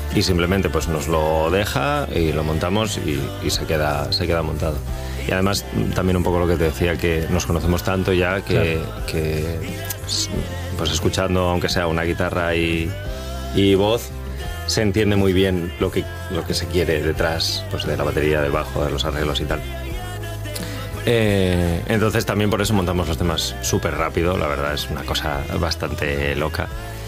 y simplemente pues nos lo deja y lo montamos y se queda montado. Y además también un poco lo que te decía, que nos conocemos tanto ya que pues escuchando aunque sea una guitarra y voz, se entiende muy bien lo que se quiere detrás, pues de la batería, del bajo, de los arreglos y tal. Entonces también por eso montamos los temas súper rápido, la verdad es una cosa bastante loca.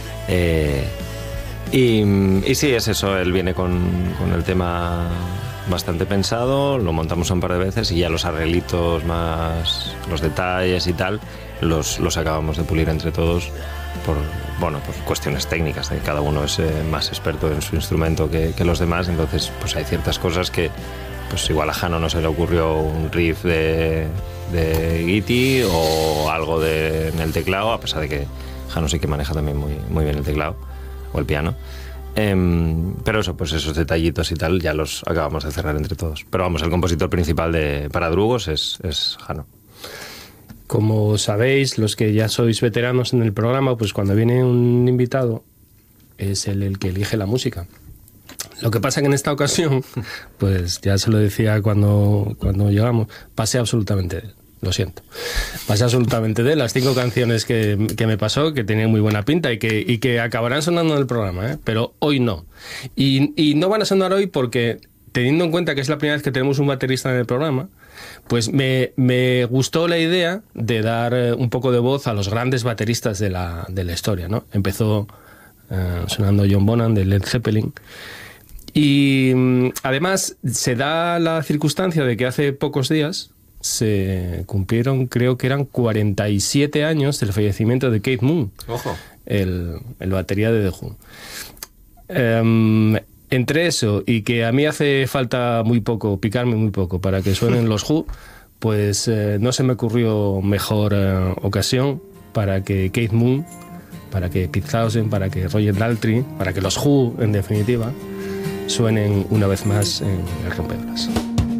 Y sí, es eso, él viene con el tema bastante pensado, lo montamos un par de veces y ya los arreglitos más, los detalles y tal, los acabamos de pulir entre todos por cuestiones técnicas, de que cada uno es más experto en su instrumento que los demás, entonces pues hay ciertas cosas que pues igual a Jano no se le ocurrió un riff de Guiti o algo en el teclado, a pesar de que Jano sí que maneja también muy bien el teclado o el piano. Pero eso, pues esos detallitos y tal ya los acabamos de cerrar entre todos. Pero vamos, el compositor principal para Drugos es Jano. Como sabéis, los que ya sois veteranos en el programa, pues cuando viene un invitado es él el que elige la música. Lo que pasa que en esta ocasión, pues ya se lo decía cuando llegamos, pasé absolutamente de él. Lo siento. Pasé absolutamente de las 5 canciones que me pasó, que tenían muy buena pinta y que acabarán sonando en el programa, ¿eh? Pero hoy no. Y no van a sonar hoy porque, teniendo en cuenta que es la primera vez que tenemos un baterista en el programa, pues me gustó la idea de dar un poco de voz a los grandes bateristas de la historia, ¿no? Empezó sonando John Bonham de Led Zeppelin. Y además se da la circunstancia de que hace pocos días se cumplieron, creo que eran 47 años del fallecimiento de Keith Moon. Ojo. El batería de The Who. Entre eso y que a mí hace falta picarme muy poco para que suenen los Who, pues no se me ocurrió mejor ocasión para que Keith Moon, para que Pete Townshend, para que Roger Daltrey, para que los Who, en definitiva, suenen una vez más en el Rompeolas.